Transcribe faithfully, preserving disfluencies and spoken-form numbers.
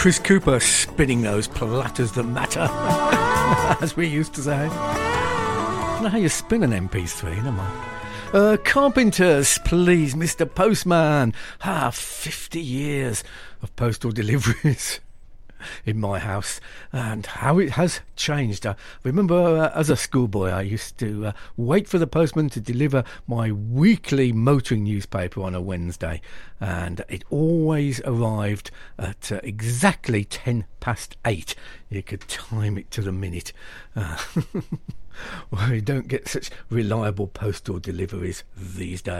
Chris Cooper spinning those platters that matter, as we used to say. I don't know how you spin an M P three, never mind. Uh, Carpenters, please, Mister Postman. Ah, fifty years of postal deliveries in my house, and how it has changed. I remember uh, as a schoolboy I used to uh, wait for the postman to deliver my weekly motoring newspaper on a Wednesday, and it always arrived at uh, exactly ten past eight. You could time it to the minute. Uh, well, you don't get such reliable postal deliveries these days.